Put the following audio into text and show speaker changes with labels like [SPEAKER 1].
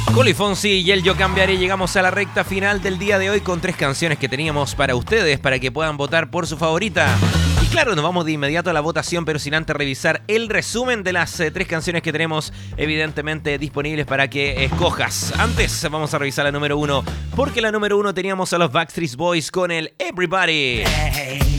[SPEAKER 1] Coli Fonsi y el Yo Cambiaré. Llegamos a la recta final del día de hoy con 3 canciones que teníamos para ustedes, para que puedan votar por su favorita. Y claro, nos vamos de inmediato a la votación, pero sin antes revisar el resumen de las 3 canciones que tenemos evidentemente disponibles para que escojas. Antes vamos a revisar la número 1, porque la número 1 teníamos a los Backstreet Boys con el Everybody.
[SPEAKER 2] Hey.